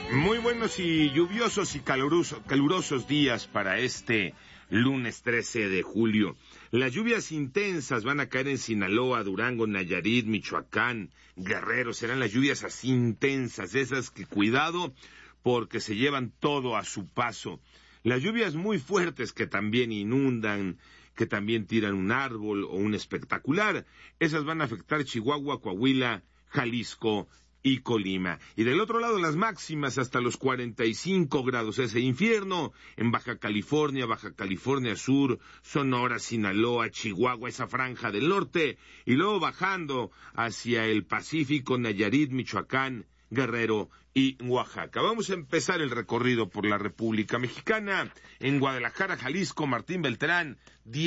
Muy buenos y lluviosos y calurosos días para este lunes 13 de julio. Las lluvias intensas van a caer en Sinaloa, Durango, Nayarit, Michoacán, Guerrero. Serán las lluvias así intensas, esas que cuidado porque se llevan todo a su paso. Las lluvias muy fuertes que también inundan, que también tiran un árbol o un espectacular, esas van a afectar Chihuahua, Coahuila, Jalisco y Colima. Y del otro lado las máximas hasta los 45 grados, ese infierno en Baja California Sur, Sonora, Sinaloa, Chihuahua, esa franja del norte, y luego bajando hacia el Pacífico, Nayarit, Michoacán, Guerrero y Oaxaca. Vamos a empezar el recorrido por la República Mexicana. En Guadalajara, Jalisco, Martín Beltrán,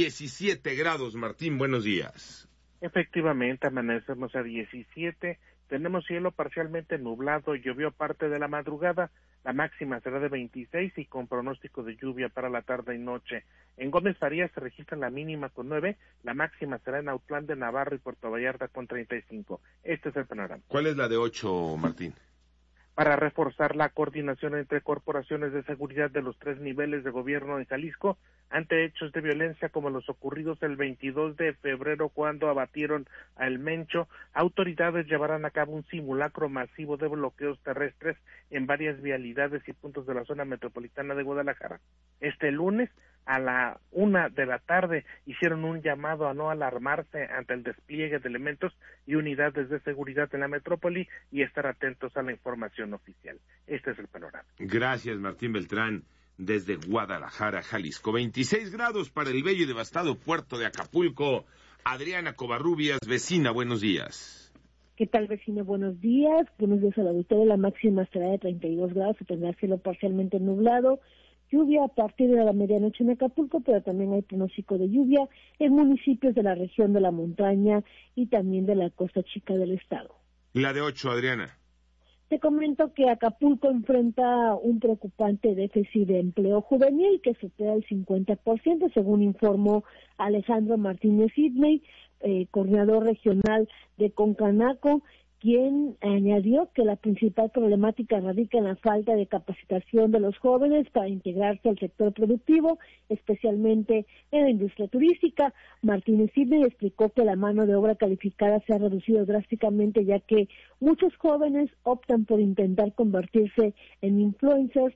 17 grados. Martín, buenos días. Efectivamente, amanecemos a 17, tenemos cielo parcialmente nublado, llovió parte de la madrugada, la máxima será de 26 y con pronóstico de lluvia para la tarde y noche. En Gómez Farías se registra la mínima con 9, la máxima será en Autlán de Navarro y Puerto Vallarta con 35. Este es el panorama. ¿Cuál es la de 8, Martín? Para reforzar la coordinación entre corporaciones de seguridad de los 3 niveles de gobierno en Jalisco ante hechos de violencia como los ocurridos el 22 de febrero cuando abatieron a El Mencho, autoridades llevarán a cabo un simulacro masivo de bloqueos terrestres en varias vialidades y puntos de la zona metropolitana de Guadalajara. Este lunes a la 1 de la tarde hicieron un llamado a no alarmarse ante el despliegue de elementos y unidades de seguridad en la metrópoli y estar atentos a la información oficial. Este es el panorama. Gracias, Martín Beltrán, desde Guadalajara, Jalisco. 26 grados para el bello y devastado puerto de Acapulco. Adriana Covarrubias, vecina, buenos días. ¿Qué tal, vecina? Buenos días. Buenos días al auditorio. La máxima será de 32 grados, se tendrá cielo parcialmente nublado. Lluvia a partir de la medianoche en Acapulco, pero también hay pronóstico de lluvia en municipios de la región de la montaña y también de la costa chica del estado. La de 8, Adriana. Te comento que Acapulco enfrenta un preocupante déficit de empleo juvenil que supera el 50%, según informó Alejandro Martínez Sidney, coordinador regional de Concanaco, quien añadió que la principal problemática radica en la falta de capacitación de los jóvenes para integrarse al sector productivo, especialmente en la industria turística. Martínez Sidney explicó que la mano de obra calificada se ha reducido drásticamente, ya que muchos jóvenes optan por intentar convertirse en influencers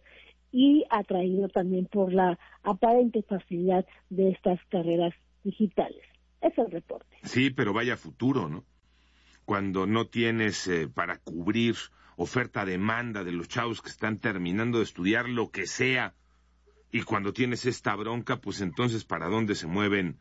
y atraído también por la aparente facilidad de estas carreras digitales. Es el reporte. Sí, pero vaya futuro, ¿no? Cuando no tienes para cubrir oferta-demanda de los chavos que están terminando de estudiar lo que sea, y cuando tienes esta bronca, pues entonces ¿para dónde se mueven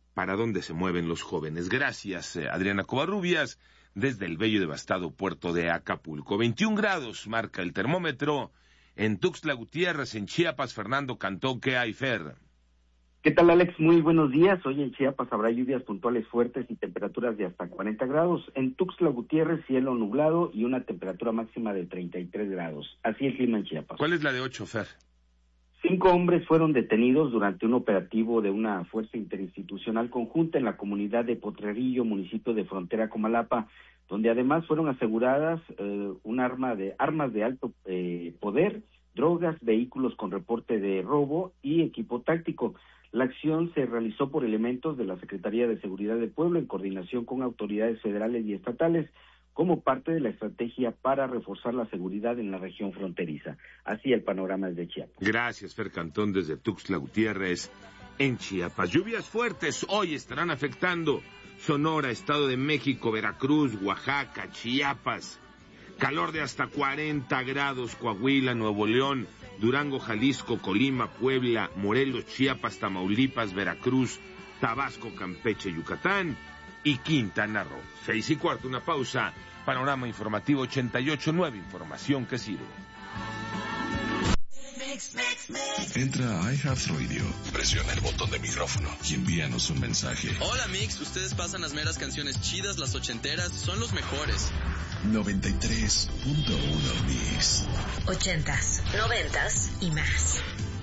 los jóvenes? Gracias, Adriana Covarrubias, desde el bello y devastado puerto de Acapulco. 21 grados marca el termómetro en Tuxtla Gutiérrez, en Chiapas. Fernando Cantó, ¿qué hay, Fer? ¿Qué tal, Alex? Muy buenos días. Hoy en Chiapas habrá lluvias puntuales fuertes y temperaturas de hasta 40 grados. En Tuxtla Gutiérrez, cielo nublado y una temperatura máxima de 33 grados. Así el clima en Chiapas. ¿Cuál es la de 8, Fer? 5 hombres fueron detenidos durante un operativo de una fuerza interinstitucional conjunta en la comunidad de Potrerillo, municipio de Frontera Comalapa, donde además fueron aseguradas armas de alto poder, drogas, vehículos con reporte de robo y equipo táctico. La acción se realizó por elementos de la Secretaría de Seguridad del Pueblo en coordinación con autoridades federales y estatales como parte de la estrategia para reforzar la seguridad en la región fronteriza. Así el panorama desde Chiapas. Gracias, Fer Cantón, desde Tuxtla Gutiérrez, en Chiapas. Lluvias fuertes hoy estarán afectando Sonora, Estado de México, Veracruz, Oaxaca, Chiapas. Calor de hasta 40 grados, Coahuila, Nuevo León, Durango, Jalisco, Colima, Puebla, Morelos, Chiapas, Tamaulipas, Veracruz, Tabasco, Campeche, Yucatán y Quintana Roo. 6:15, una pausa. Panorama informativo 88.9, información que sirve. Entra a iHeartRadio, presiona el botón de micrófono y envíanos un mensaje. Hola Mix, ustedes pasan las meras canciones chidas, las ochenteras, son los mejores. 93.1 Mix. 80s, 90s y más.